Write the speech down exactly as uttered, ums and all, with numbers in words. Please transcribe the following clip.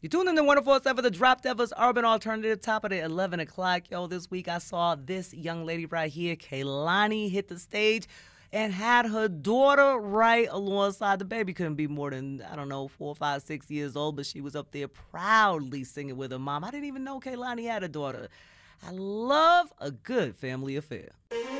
You tuned in to one oh four point seven, the Drop Devils Urban Alternative, top of the eleven o'clock. Yo, this week I saw this young lady right here, Kehlani, hit the stage and had her daughter right alongside. The baby couldn't be more than, I don't know, four, five, six years old, but she was up there proudly singing with her mom. I didn't even know Kehlani had a daughter. I love a good family affair.